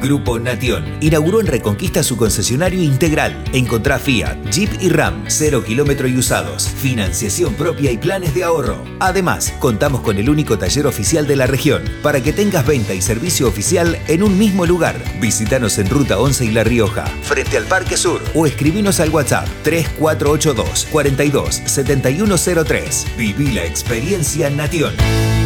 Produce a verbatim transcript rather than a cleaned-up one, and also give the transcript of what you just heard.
Grupo Nation inauguró en Reconquista su concesionario integral. Encontrá Fiat, Jeep y Ram, cero kilómetro y usados, financiación propia y planes de ahorro. Además, contamos con el único taller oficial de la región para que tengas venta y servicio oficial en un mismo lugar. Visítanos en Ruta once y La Rioja, frente al Parque Sur, o escribinos al WhatsApp tres cuatro ocho dos, cuatro dos, siete uno cero tres. Viví la experiencia Nation.